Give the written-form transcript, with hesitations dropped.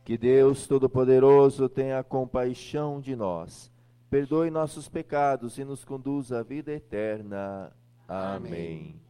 Que Deus Todo-Poderoso tenha compaixão de nós, perdoe nossos pecados e nos conduza à vida eterna. Amém.